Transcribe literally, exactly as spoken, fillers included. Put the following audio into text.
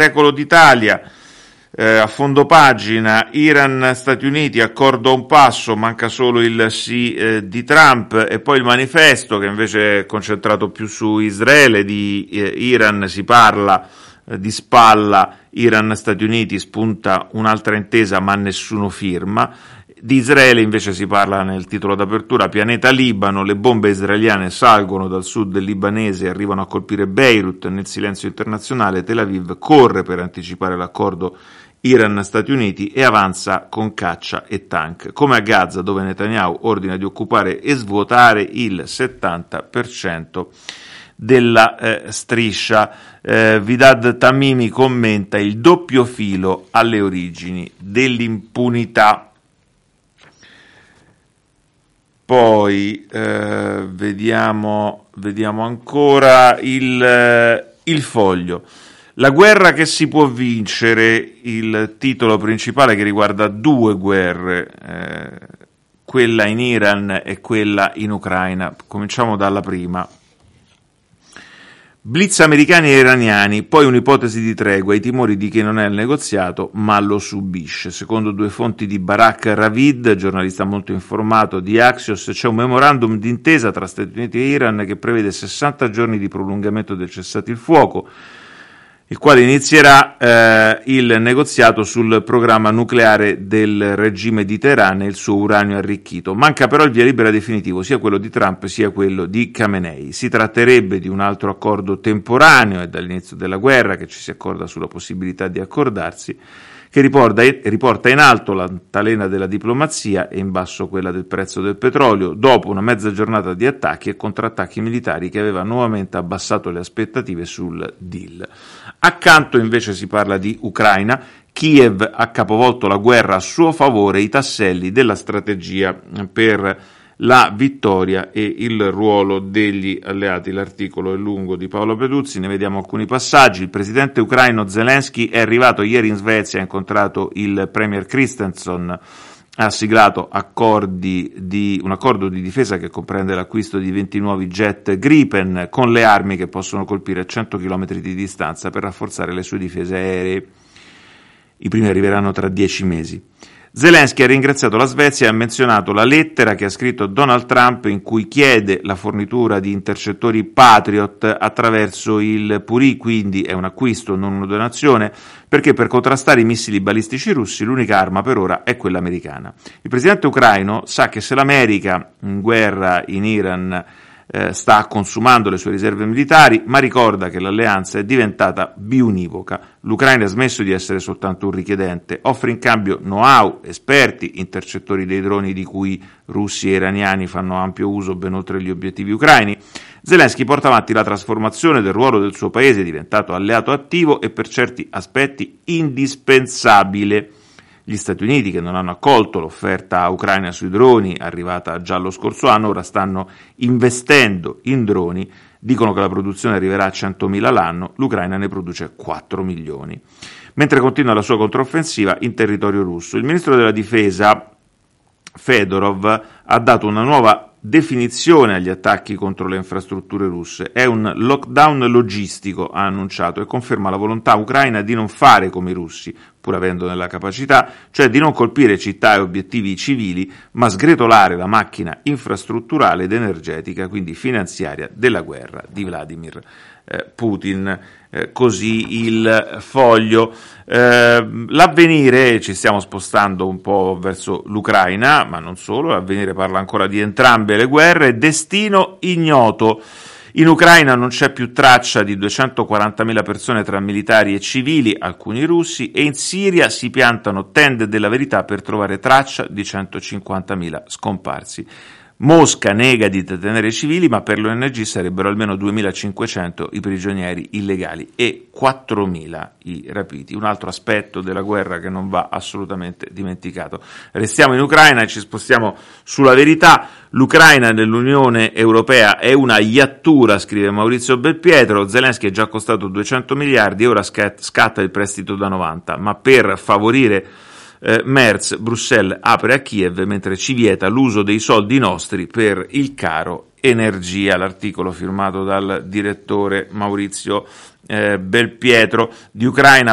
Secolo d'Italia, eh, a fondo pagina, Iran-Stati Uniti, accordo a un passo, manca solo il sì eh, di Trump, e poi il manifesto che invece è concentrato più su Israele. Di eh, Iran si parla eh, di spalla, Iran-Stati Uniti, spunta un'altra intesa ma nessuno firma. Di Israele invece si parla nel titolo d'apertura, pianeta Libano, le bombe israeliane salgono dal sud del libanese e arrivano a colpire Beirut. Nel silenzio internazionale Tel Aviv corre per anticipare l'accordo Iran-Stati Uniti e avanza con caccia e tank, come a Gaza, dove Netanyahu ordina di occupare e svuotare il settanta per cento della eh, striscia. eh, Vidad Tamimi commenta il doppio filo alle origini dell'impunità. Poi eh, vediamo, vediamo ancora il, eh, il Foglio. La guerra che si può vincere, il titolo principale che riguarda due guerre, eh, quella in Iran e quella in Ucraina. Cominciamo dalla prima. Blitz americani e iraniani, poi un'ipotesi di tregua, i timori di chi non è al negoziato ma lo subisce. Secondo due fonti di Barak Ravid, giornalista molto informato di Axios, c'è un memorandum d'intesa tra Stati Uniti e Iran che prevede sessanta giorni di prolungamento del cessate il fuoco, il quale inizierà eh, il negoziato sul programma nucleare del regime di Teheran e il suo uranio arricchito. Manca però il via libera definitivo, sia quello di Trump sia quello di Khamenei. Si tratterebbe di un altro accordo temporaneo, è dall'inizio della guerra che ci si accorda sulla possibilità di accordarsi, che riporta, riporta in alto l'altalena della diplomazia e in basso quella del prezzo del petrolio, dopo una mezza giornata di attacchi e contrattacchi militari che aveva nuovamente abbassato le aspettative sul deal. Accanto invece si parla di Ucraina. Kiev ha capovolto la guerra a suo favore, i tasselli della strategia per la vittoria e il ruolo degli alleati. L'articolo è lungo, di Paolo Peduzzi, ne vediamo alcuni passaggi. Il presidente ucraino Zelensky è arrivato ieri in Svezia, ha incontrato il premier Christensen, ha siglato accordi di, un accordo di difesa che comprende l'acquisto di venti nuovi jet Gripen con le armi che possono colpire a cento chilometri di distanza per rafforzare le sue difese aeree. I primi arriveranno tra dieci mesi. Zelensky ha ringraziato la Svezia e ha menzionato la lettera che ha scritto Donald Trump in cui chiede la fornitura di intercettori Patriot attraverso il Puri, quindi è un acquisto, non una donazione, perché per contrastare i missili balistici russi l'unica arma per ora è quella americana. Il presidente ucraino sa che se l'America in guerra in Iran eh, sta consumando le sue riserve militari, ma ricorda che l'alleanza è diventata biunivoca. L'Ucraina ha smesso di essere soltanto un richiedente, offre in cambio know-how, esperti, intercettori dei droni di cui russi e iraniani fanno ampio uso ben oltre gli obiettivi ucraini. Zelensky porta avanti la trasformazione del ruolo del suo paese, diventato alleato attivo e per certi aspetti indispensabile. Gli Stati Uniti, che non hanno accolto l'offerta ucraina sui droni, arrivata già lo scorso anno, ora stanno investendo in droni, dicono che la produzione arriverà a centomila l'anno, l'Ucraina ne produce quattro milioni. Mentre continua la sua controffensiva in territorio russo, il ministro della difesa Fedorov ha dato una nuova definizione agli attacchi contro le infrastrutture russe. È un lockdown logistico, ha annunciato, e conferma la volontà ucraina di non fare come i russi, pur avendone la capacità, cioè di non colpire città e obiettivi civili, ma sgretolare la macchina infrastrutturale ed energetica, quindi finanziaria, della guerra di Vladimir eh, Putin. Eh, così il Foglio. Eh, l'Avvenire, ci stiamo spostando un po' verso l'Ucraina, ma non solo, l'Avvenire parla ancora di entrambe le guerre. Destino ignoto. In Ucraina non c'è più traccia di duecentoquarantamila persone tra militari e civili, alcuni russi, e in Siria si piantano tende della verità per trovare traccia di centocinquantamila scomparsi. Mosca nega di detenere i civili, ma per l'O N G sarebbero almeno duemilacinquecento i prigionieri illegali e quattromila i rapiti. Un altro aspetto della guerra che non va assolutamente dimenticato. Restiamo in Ucraina e ci spostiamo sulla verità. L'Ucraina nell'Unione Europea è una iattura, scrive Maurizio Belpietro. Zelensky è già costato duecento miliardi e ora scatta il prestito da novanta, ma per favorire Eh, Merz, Bruxelles apre a Kiev mentre ci vieta l'uso dei soldi nostri per il caro energia. L'articolo firmato dal direttore Maurizio eh, Belpietro. Di Ucraina